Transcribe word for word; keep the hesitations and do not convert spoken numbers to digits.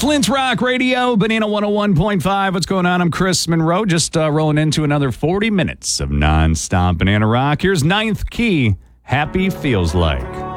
Flint's Rock Radio, Banana one oh one point five. What's going on? I'm Chris Monroe, just uh, rolling into another forty minutes of nonstop Banana Rock. Here's Ninth Key, Happy Feels Like.